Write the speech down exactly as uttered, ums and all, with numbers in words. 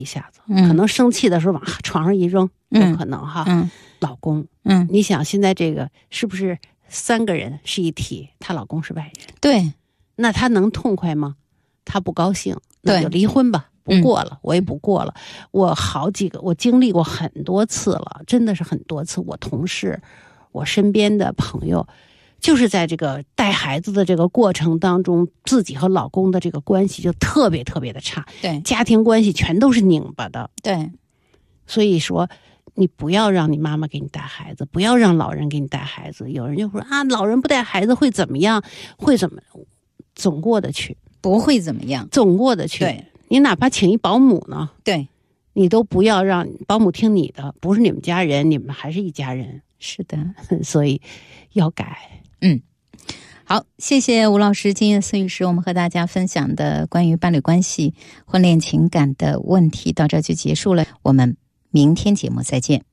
一下子， 嗯、 可能生气的时候往床上一扔，有可能哈。 嗯， 老公， 嗯， 你想现在这个是不是三个人是一体？她老公是外人， 对， 那她能痛快吗？她不高兴，那就离婚吧。不过了、嗯，我也不过了。我好几个，我经历过很多次了，真的是很多次。我同事，我身边的朋友，就是在这个带孩子的这个过程当中，自己和老公的这个关系就特别特别的差， 对， 家庭关系全都是拧巴的， 对。 所以说，你不要让你妈妈给你带孩子，不要让老人给你带孩子。有人就说啊，老人不带孩子会怎么样？会怎么？总过得去， 不会怎么样， 总过得去。 对。 你哪怕请一保姆呢， 对， 你都不要让保姆听你的，不是你们家人，你们还是一家人。 是的， 所以要改。 嗯，好，谢谢吴老师。今天孙律师我们和大家分享的关于伴侣关系、婚恋情感的问题到这就结束了，我们明天节目再见。